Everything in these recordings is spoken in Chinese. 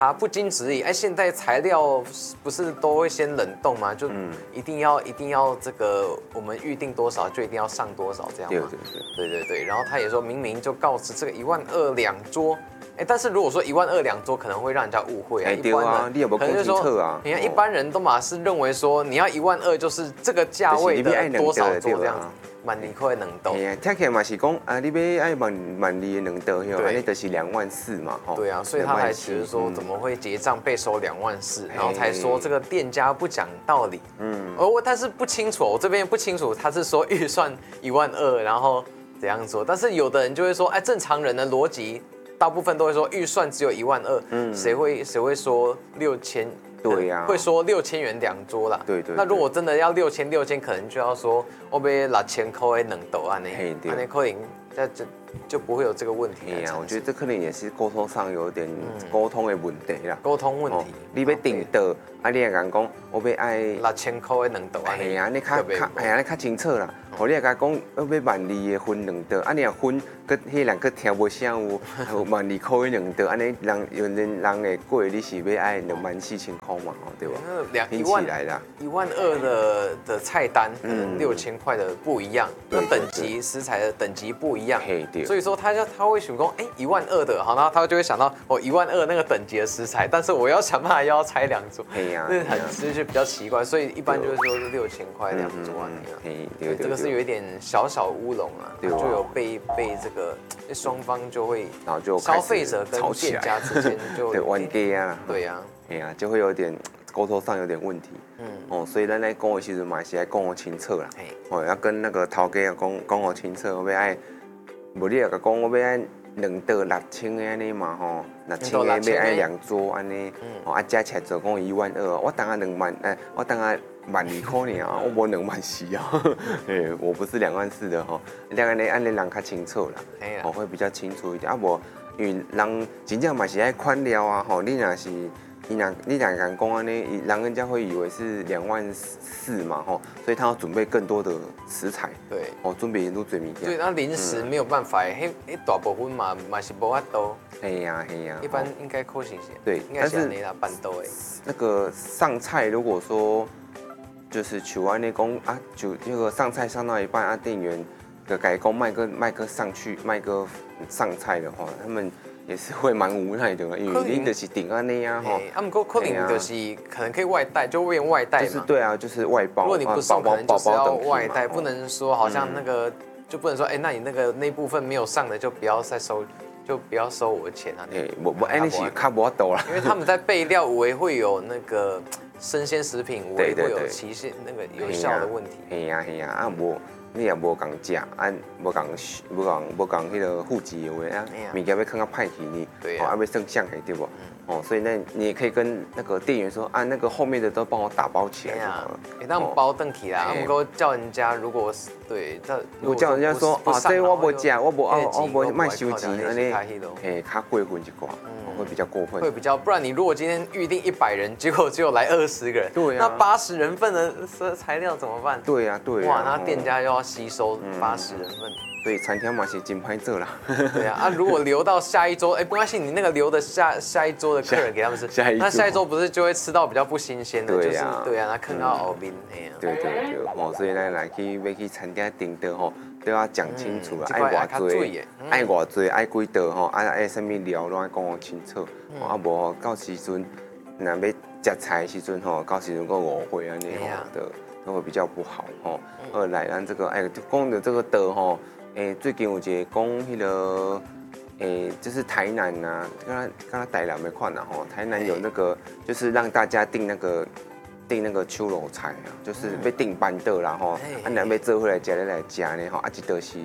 啊，不经质疑，哎，现在材料不是都会先冷冻吗？就一定要这个我们预定多少就一定要上多少这样吗？对。然后他也说明明就告知这个12000两桌，哎，但是如果说12000两桌可能会让人家误会啊。 对啊，你有没有公清楚啊？ 你看一般人都嘛是认为说你要12000就是这个价位的多少桌这样子。12000能斗， 哎呀，听起来嘛是讲啊，你要爱12000能斗，安尼就是24000嘛，吼。 对啊，所以他还其实说怎么会结账被收24000，然后才说这个店家不讲道理。但是不清楚，我这边不清楚，他是说预算12000，然后怎样说？但是有的人就会说，哎，正常人的逻辑，大部分都会说预算只有12000，谁会说6000？ 对呀， 会说6000元两桌啦。 对。 那如果真的要6000，可能就要说我被6000块能斗啊，那可能就不会有这个问题。 哎呀，我觉得这可能也是沟通上有点沟通的问题啦。 沟通问题， 你要订到，啊，你也讲我要爱 6000块能斗啊。 哎呀，你较清楚啦。你也讲要12000的分两道，啊，你若分，迄人听无啥有12000块两道，安尼人会过，你是要爱24000块嘛，对吧？听起来啦 ，12000的菜单可能6000块的不一样，那等级食材的等级不一样，所以说他会想说，哎，12000的，好，然后他就会想到12000那个等级的食材，但是我要想办法要拆两桌，那就比较奇怪，所以一般就是说是6000块两桌啊那样，对，这个是有一点小乌龙啊，就有被这个双方就会， 然后就消费者跟店家之间就对玩家啊， 对呀， 哎呀，就会有点沟通上有点问题，所以咱在讲的时阵嘛是要讲好清楚啦，要跟那个头家讲好清楚，我要爱，无你也甲讲我要爱2道6000的安尼嘛吼，6000的要爱两桌安尼，啊加起来就讲12000，我当下20000，我当下12000块尔，我无24000啊，我不是24000的吼，按你人较清楚啦，会比较清楚一点，啊无因为人真正嘛是爱款料啊吼，你若是。你若敢讲安尼，人家会以为是24000嘛吼，所以他要准备更多的食材， 对， 准备很多物件。 对，那临时没有办法，大部分嘛是无法度。 嘿呀。 一般应该可行些。 对， 应该是你啦办到诶。 那个上菜如果说就是像安尼讲啊，就那个上菜上到一半啊，店员个改工卖个上去卖个上菜的话，他们。也是会蛮无奈的，因为你就是订安尼啊吼。 不过可能就是可能可以外带，就变外带嘛。 就是对啊，就是外包。 如果你不送，可能就是要外带，不能说好像那个就不能说，哎，那你那部分没有上的就不要再收，就不要收我的钱啊。 你是卡不多啦。 因为他们在备料也会有那个生鲜食品，也会有期限那个有效的问题。 嘿呀，啊无。你也无共食，无共迄个户籍的话啊，物件要放到歹去呢，要算相的对不？所以你也可以跟那个店员说啊，那个后面的都帮我打包起来就好了。 那我们包登起啦，不过叫人家如果叫人家说啊，这我无食，我无卖收钱，安尼，较过分一寡，会比较过分。 会比较，不然你如果今天预定100人，结果只有来20个人， 对那80人份的材料怎么办？ 对呀。 哇，那店家又要吸收80人份。 所以餐厅嘛是真歹做啦。 对啊，如果留到下一周，没关系，你那个留的下一周的客人给他们吃，那下一周不是就会吃到比较不新鲜的？对啊，那坑到后面对，所以咱要去餐厅订的吼，都要讲清楚啦，爱偌济，爱几道吼，爱什么料拢爱讲清楚，啊无到时阵若要食菜的时阵吼，到时阵个误会安尼吼，都会比较不好吼。二来咱这个讲的这个道吼。最近有一个讲迄个，就是台南啊，刚台南没看啦吼，台南有那个就是让大家订那个秋楼菜啊，就是要订半道啦吼，若要做回来食呢吼，一道是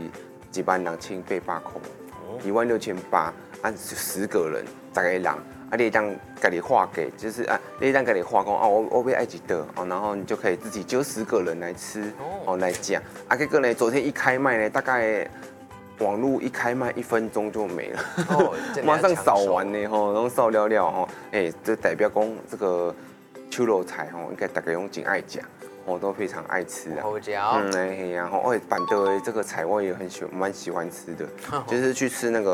12800块，16800，10个人10个人，你当家己划给，就是你当家己划讲我要爱一道，然后你就可以自己揪10个人来吃，来讲。结果呢，昨天一开卖呢，大概网络一开卖1分钟就没了，马上扫完呢，拢扫了吼，这代表讲这个秋楼菜应该大家拢真爱食。我都非常爱吃啊， 好嚼。 板豆的这个菜我也蛮喜欢吃的，就是去吃那个